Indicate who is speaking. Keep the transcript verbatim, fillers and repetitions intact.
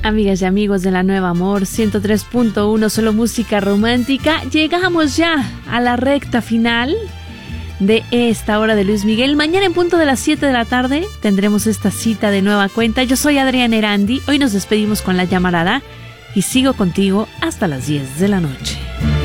Speaker 1: Amigas y amigos de la Nueva Amor ciento tres punto uno, solo música romántica, llegamos ya a la recta final de esta hora de Luis Miguel. Mañana en punto de las siete de la tarde tendremos esta cita de nueva cuenta. Yo soy Adriana Erandi, hoy nos despedimos con La Llamarada y sigo contigo hasta las diez de la noche.